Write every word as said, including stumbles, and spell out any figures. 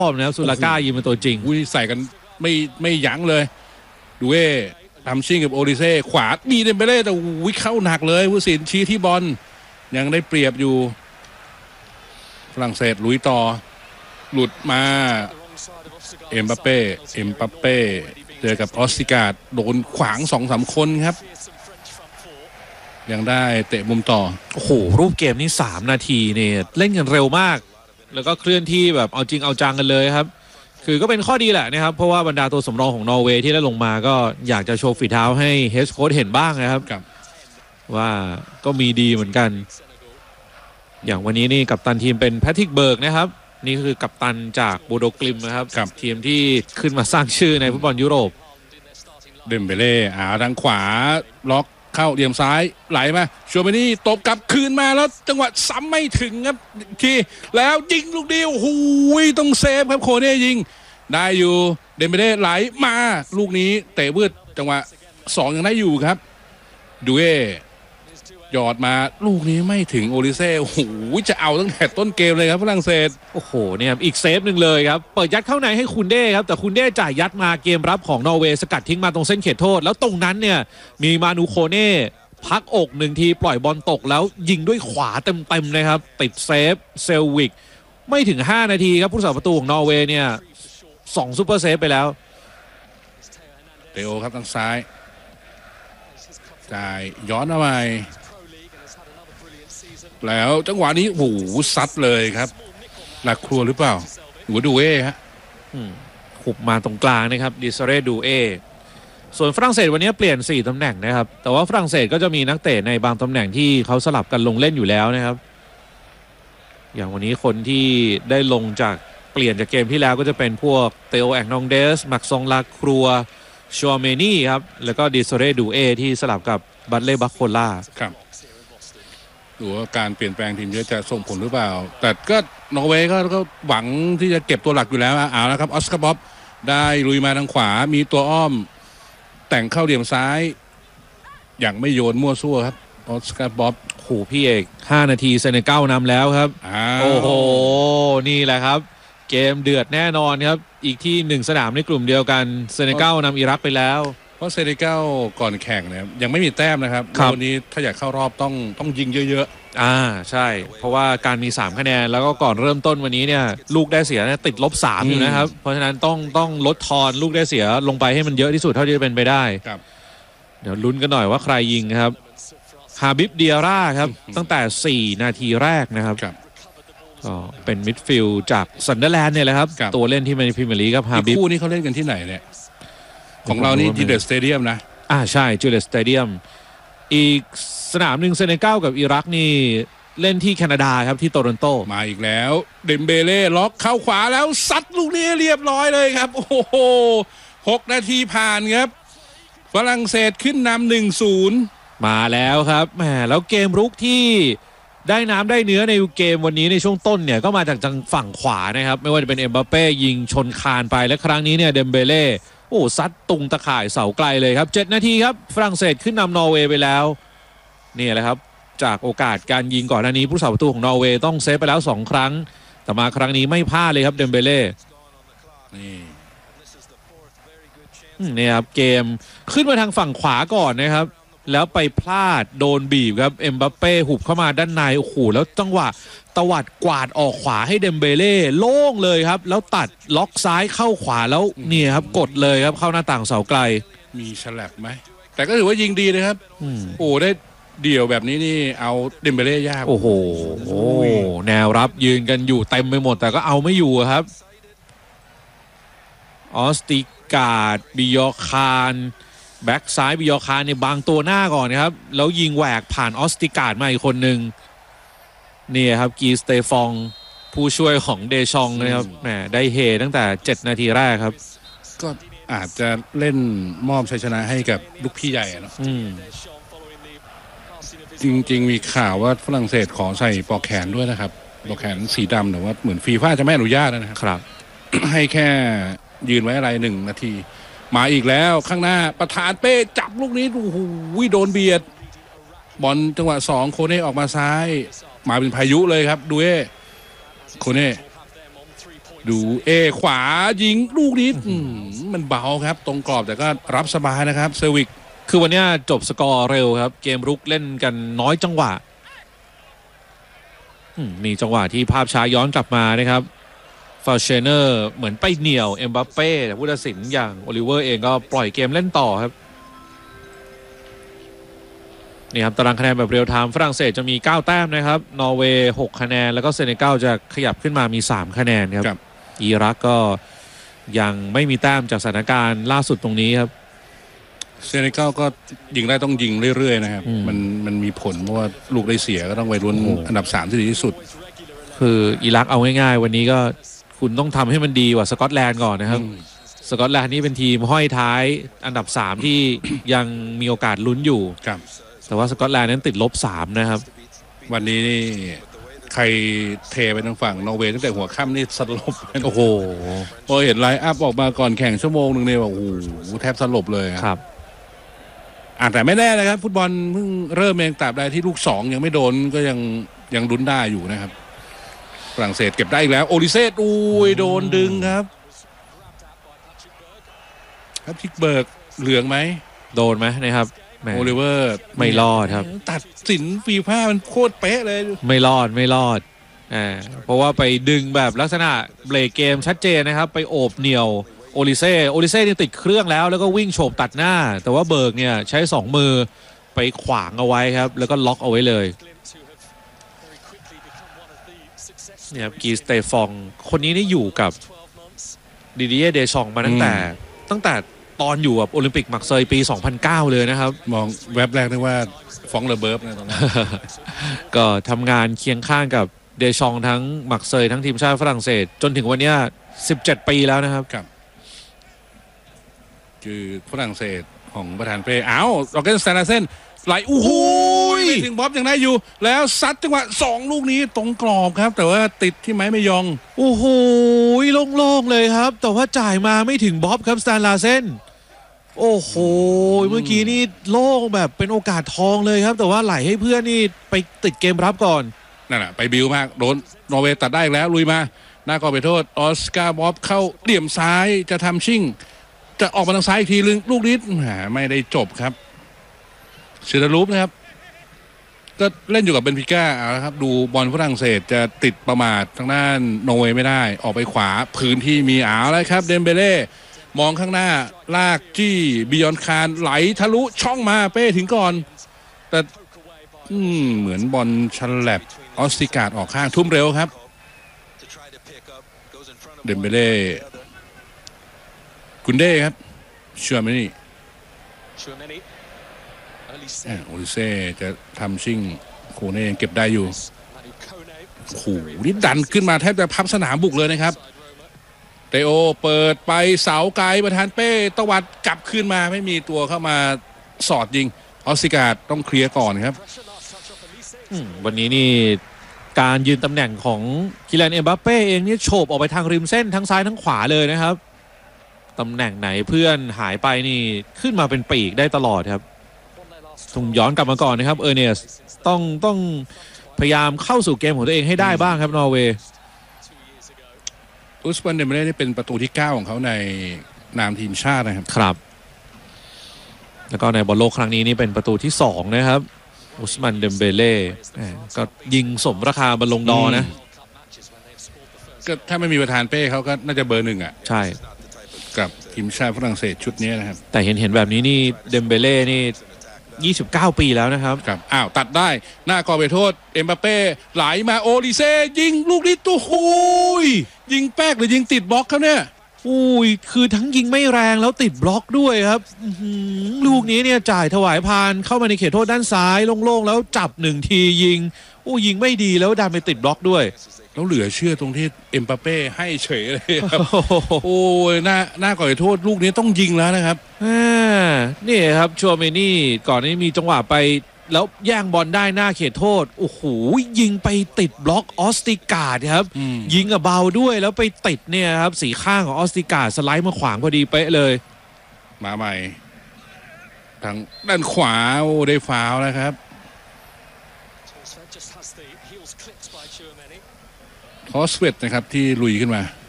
ชอบนะครับสุลาก้ายิงเป็นตัวจริงอุ้ยใส่กันไม่ไม่ยั้งเลยดูเอ้ทำชิงกับโอริเซ่ขวามีเดมเบเล่แต่วิ่งเข้าหนักเลยผู้สินชี้ที่บอลยังได้เปรียบอยู่ฝรั่งเศสลุยต่อหลุดมาเอ็มบัปเป้เอ็มบัปเป้เจอกับออสติการ์ดโดนขวาง สองสาม คนครับยังได้เตะมุมต่อโอ้โหรูปเกมนี้สามนาทีเนี่ยเล่นกันเร็วมากแล้วก็เคลื่อนที่แบบเอาจริงเอาจังกันเลยครับคือก็เป็นข้อดีแหละนะครับเพราะว่าบรรดาตัวสำรองของนอร์เวย์ที่ได้ลงมาก็อยากจะโชว์ฝีเท้าให้เฮดโค้ชเห็นบ้างนะครับว่าก็มีดีเหมือนกันอย่างวันนี้นี่กัปตันทีมเป็นแพทริกเบิร์กนะครับนี่คือกัปตันจากโบโดกลิมนะครับทีมที่ขึ้นมาสร้างชื่อในฟุตบอลยุโรปเดมเบเล่อ่าทางขวาล็อกเข้าเหลี่ยมซ้ายไหลมาชัวเมนี่ตบกลับคืนมาแล้วจังหวะซ้ำไม่ถึงครับทีแล้วยิงลูกเดียวหูยต้องเซฟครับโคเน่ยิงได้อยู่เดมเบเล่ไหลมาลูกนี้เตะวืดจังหวะสองยังได้อยู่ครับดูเอหยอดมาลูกนี้ไม่ถึงโอริเซ่โอ้โหจะเอาตั้งแต่ต้นเกมเลยครับฝรั่งเศสโอ้โหเนี่ยอีกเซฟหนึ่งเลยครับเปิดยัดเข้าในให้คุนเด้ครับแต่คุนเด้จ่ายยัดมาเกมรับของนอร์เวย์สกัดทิ้งมาตรงเส้นเขตโทษแล้วตรงนั้นเนี่ยมีมานูโคเน่พักอกหนึ่งทีปล่อยบอลตกแล้วยิงด้วยขวาเต็มๆนะครับติดเซฟเซลวิกไม่ถึงห้านาทีครับผู้สาประตูของนอร์เวย์เนี่ยสองซุปเปอร์เซฟไปแล้วเตโอครับทางซ้ายจ่ายย้อนเอาไปแล้วจังหวะนี้โอ้โหซัดเลยครับหลักครัวหรือเปล่าหัวดูเอฮะขุบมาตรงกลางนะครับดิซเรดูเอส่วนฝรั่งเศสวันนี้เปลี่ยนสี่ตำแหน่งนะครับแต่ว่าฝรั่งเศสก็จะมีนักเตะในบางตำแหน่งที่เขาสลับกันลงเล่นอยู่แล้วนะครับอย่างวันนี้คนที่ได้ลงจากเปลี่ยนจากเกมที่แล้วก็จะเป็นพวกเตโอแองนองเดสมักซองลาครัวชัวเมนี่ครับแล้วก็ดิซเรดูเอที่สลับกับบัตเล่บัคโคล่าครับดูว่าการเปลี่ยนแปลงทีมเยอะจะส่งผลหรือเปล่าแต่ก็นอร์เวย์ก็หวังที่จะเก็บตัวหลักอยู่แล้วเอาละครับออสการ์บ๊อบได้ลุยมาทางขวามีตัวอ้อมแต่งเข้าเหลี่ยมซ้ายอย่างไม่โยนมั่วซั่วครับออสการ์บ๊อบโหพี่เอกห้านาทีเซเนกัลนำแล้วครับโอ้โหนี่แหละครับเกมเดือดแน่นอนครับอีกที่หนึ่งสนามในกลุ่มเดียวกันเซเนกัลนำอิรักไปแล้วเพราะเซเนกัลก่อนแข่งเนี่ยยังไม่มีแต้มนะครับวันนี้ถ้าอยากเข้ารอบต้องต้องยิงเยอะๆอ่าใช่เพราะว่าการมีสามคะแนนแล้วก็ก่อนเริ่มต้นวันนี้เนี่ยลูกได้เสียเนี่ยติดลบสามอยู่นะครับเพราะฉะนั้นต้องต้องลดทอนลูกได้เสียลงไปให้มันเยอะที่สุดเท่าที่จะเป็นไปได้เดี๋ยวลุ้นกันหน่อยว่าใครยิงครับฮาบิบเดียร่าครับตั้งแต่สี่นาทีแรกนะครับก็เป็นมิดฟิลด์จากซันเดอร์แลนด์เนี่ยแหละครับตัวเล่นที่ในพรีเมียร์ลีกครับฮาบิบคู่นี้เขาเล่นกันที่ไหนเนี่ยของเรานี่จิเลสสเตเดียมนะอ่าใช่จิเลสสเตเดียมอีกสนามหนึ่งเซเนกัลกับอิรักนี่เล่นที่แคนาดาครับที่โตรอนโตมาอีกแล้วเดมเบเล่ล็อกเข้าขวาแล้วซัดลูกนี้เรียบร้อยเลยครับโอ้โหหกนาทีผ่านครับฝรั่งเศสขึ้นนำหนึ่งศูนย์มาแล้วครับแหมแล้วเกมรุกที่ได้น้ำได้เนื้อในเกมวันนี้ในช่วงต้นเนี่ยก็มาจากทางฝั่งขวานะครับไม่ว่าจะเป็นเอ็มบัปเป้ยิงชนคานไปและครั้งนี้เนี่ยเดมเบเล่โอ้ซัดตุงตะข่ายเสาไกลเลยครับเจ็ดนาทีครับฝรั่งเศสขึ้นนำนอร์เวย์ไปแล้วนี่แหละครับจากโอกาสการยิงก่อนหน้านี้ผู้สาประตูของนอร์เวย์ต้องเซฟไปแล้วสองครั้งแต่มาครั้งนี้ไม่พลาดเลยครับเดมเบเล่นี่นี่ครับเกมขึ้นมาทางฝั่งขวาก่อนนะครับแล้วไปพลาดโดนบีบครับเอ็มบัปเป้หุบเข้ามาด้านในโอ้โหแล้วจังหวะตวัดกวาดออกขวาให้เดมเบเล่โล่งเลยครับแล้วตัดล็อกซ้ายเข้าขวาแล้วเนี่ยครับกดเลยครับเข้าหน้าต่างเสาไกลมีฉลับไหมแต่ก็ถือว่ายิงดีเลยครับโอ้ได้เดี่ยวแบบนี้นี่เอาเดมเบเล่ยากโอ้โหแนวรับยืนกันอยู่เต็มไปหมดแต่ก็เอาไม่อยู่ครับออสติการ์ดบิยอคานแบ็กซ้ายบิยอคานเนี่ยบางตัวหน้าก่อนนะครับแล้วยิงแหวกผ่านออสติการ์ดมาอีกคนหนึ่งนี่ครับกีสเตฟองผู้ช่วยของเดชองนะครับแหมได้เฮตั้งแต่เจ็ดนาทีแรกครับก็อาจจะเล่นมอบชัยชนะให้กับลูกพี่ใหญ่เนาะจริงๆมีข่าวว่าฝรั่งเศสขอใส่ปลอกแขนด้วยนะครับปลอกแขนสีดำแต่ว่าเหมือนฟีฟ่าจะไม่อนุญาตนะครับ ให้แค่ยืนไว้อะไรหนึ่งนาทีมาอีกแล้วข้างหน้าประธานเป้จับลูกนี้โอ้โหโดนเบียดบอลจังหวะสองโคเน่ออกมาซ้ายมาเป็นพายุเลยครับดูเอโคเน่ดูเอขวายิงลูกนี้มันเบาครับตรงกรอบแต่ก็รับสบายนะครับเซอร์วิกคือวันนี้จบสกอร์เร็วครับเกมรุกเล่นกันน้อยจังหวะมีจังหวะที่ภาพช้าย้อนกลับมานะครับฟาเชเนอร์เหมือนไปเหนี่ยวเอ็มบัปเป้แต่ผู้ตัดสินอย่างโอลิเวอร์เองก็ปล่อยเกมเล่นต่อครับนี่ครับตารางคะแนนแบบเรียลไทม์ฝรั่งเศสจะมีเก้าแต้มนะครับนอร์เวย์หกคะแนนแล้วก็เซเนกัลจะขยับขึ้นมามีสามคะแนนครับอิรักก็ยังไม่มีแต้มจากสถานการณ์ล่าสุดตรงนี้ครับเซเนกัลก็ยิงได้ต้องยิงเรื่อยๆนะครับมันมันมีผลเพราะว่าลูกได้เสียก็ต้องไปลุ้นอันดับสามที่ดีที่สุดคืออิรักเอาง่ายๆวันนี้ก็คุณต้องทำให้มันดีกว่าสกอตแลนด์ก่อนนะครับสกอตแลนด์นี่เป็นทีมห้อยท้ายอันดับสามที่ยังมีโอกาสลุ้นอยู่แต่ว่าสกอตแลนด์นั้นติดลบสามนะครับวันนี้นี่ใครเทไปทางฝั่งนอร์เวย์ตั้งแต่หัวค่ำนี่สลบโอ้โหพอเห็นไลน์อัพออกมาก่อนแข่งชั่วโมงหนึ่งเนี่ยโอ้โหแทบสลบเลยครับอ่าแต่ไม่แน่นะครับฟุตบอลเพิ่งเริ่มเองตราบใดที่ลูกสองยังไม่โดนก็ยังยังลุ้นได้อยู่นะครับฝรั่งเศสเก็บได้อีกแล้วโอลิเซ่อุ้ยโดนดึงครับครับพิกเบิร์กเหลืองไหมโดนไหมนะครับโอลิเวอร์ไม่รอดครับตัดสินฟีฟ่ามันโคตรเป๊ะเลยไม่รอดไม่รอดอ่าเพราะว่าไปดึงแบบลักษณะเบรกเกมชัดเจนนะครับไปโอบเหนี่ยวโอลิเซ่โอลิเซ่นี่ติดเครื่องแล้วแล้วก็วิ่งโฉบตัดหน้าแต่ว่าเบิร์กเนี่ยใช้สองมือไปขวางเอาไว้ครับแล้วก็ล็อกเอาไว้เลยเนี่ยครับกีสเตฟองคนนี้นี่อยู่กับดิดิเย่เดชองมาตั้งแต่ตั้งแต่ตอนอยู่กับโอลิมปิกมักเซยปีสองพันเก้าเลยนะครับมองแวบแรกนึกว่าฟองเลเบิร์ฟนะตอนนั้นก็ทำงานเคียงข้างกับเดชองทั้งมักเซยทั้งทีมชาติฝรั่งเศสจนถึงวันนี้สิบเจ็ดปีแล้วนะครับครับคือฝรั่งเศสของประธานเป้อ้าวโรเกนสแตนเซนไหลโอ้โหถึงบ๊อบยังได้อยู่แล้วซัดจังหวะสองลูกนี้ตรงกรอบครับแต่ว่าติดที่ไม้ไม่ยองโอ้โหโล่งๆเลยครับแต่ว่าจ่ายมาไม่ถึงบ๊อบครับสแตนลาเซนโอ้โหเมื่อกี้นี่โล่งแบบเป็นโอกาสทองเลยครับแต่ว่าไหลให้เพื่อนนี่ไปติดเกมรับก่อนนั่นแหละไปบิวมากโดนนอร์เวย์ตัดได้อีกแล้วลุยมาหน้ากรอบไปโทษออสการ์บ๊อบเข้าเหลี่ยมซ้ายจะทำชิ่งจะออกมาทางซ้ายอีกทีนึงลูกนี้ไม่ได้จบครับเชอร์ลูปนะครับก็เล่นอยู่กับเบนฟิก้าเอาละครับดูบอลฝรั่งเศสจะติดประมาททางด้านนอร์เวย์ไม่ได้ออกไปขวาพื้นที่มีเอาแล้วครับเดมเบเล่มองข้างหน้าลากจี้บิยอนคารไหลทะลุช่องมาเป้ถึงก่อนแต่เหมือนบอลชันแลบออสติการ์ดออกข้างทุ่มเร็วครับเดมเบเล่กุนเด้ครับเชื่อไหมนี่โอลิเซ่จะทำชิ่งโคเน่เก็บได้อยู่โอ้โหนี่ดันขึ้นมาแทบจะพับสนามบุกเลยนะครับเตโอเปิดไปเสาไกลประธานเป้ตวัดกลับขึ้นมาไม่มีตัวเข้ามาสอดยิงออสติการ์ดต้องเคลียร์ก่อนครับวันนี้นี่การยืนตำแหน่งของคิลัน เอ็มบัปเป้เองนี่โฉบออกไปทางริมเส้นทั้งซ้ายทั้งขวาเลยนะครับตำแหน่งไหนเพื่อนหายไปนี่ขึ้นมาเป็นปีกได้ตลอดครับต้องย้อนกลับมาก่อนนะครับเออร์เนสต้องต้องพยายามเข้าสู่เกมของตัวเองให้ได้บ้างครับนอร์เวย์อุสมันเดมเล่นี่เป็นประตูที่เก้าของเขาในนามทีมชาตินะครับครับแล้วก็ในบอลโลกครั้งนี้นี่เป็นประตูที่สองนะครับอุสมันเดมเบเล่ก็ยิงสมราคาบอลลงดอนะก็ถ้าไม่มีประธานเป้เขาก็น่าจะเบอร์หนึ่งอ่ะใช่กับทีมชาติฝรั่งเศสชุดนี้นะครับแต่เห็นเห็นแบบนี้นี่เดมเบเล่นี่ยี่สิบเก้าปีแล้วนะครับครับอ้าวตัดได้หน้ากรอบไปโทษเอ็มบัปเป้ไหลมาโอลิเซ่ยิงลูกนี้ตู้หูยยิงแป๊กหรือยิงติดบล็อกครับเนี่ยอุ้ยคือทั้งยิงไม่แรงแล้วติดบล็อกด้วยครับลูกนี้เนี่ยจ่ายถวายพานเข้ามาในเขตโทษด้านซ้ายโล่งๆแล้วจับหนึ่งทียิงอู้ยิงไม่ดีแล้วดันไปติดบล็อกด้วยแล้วเหลือเชื่อตรงที่เอ็มบัปเป้ให้เฉยเลยครับโอ้ยหน้าหน้าก่อยโทษลูกนี้ต้องยิงแล้วนะครับอ่านี่ครับชัวเมนี่ก่อนนี้มีจังหวะไปแล้วแย่งบอลได้หน้าเขตโทษโอ้โหยิงไปติดบล็อกออสติการ์ดครับยิงกับเบาด้วยแล้วไปติดเนี่ยครับสีข้างของออสติการ์ดสไลด์มาขวางพอดีเป๊ะเลยมาใหม่ทางด้านขวาโอ้ได้ฟาวล์นะครับคอสเวตนะครับที่ลุยขึ้นมา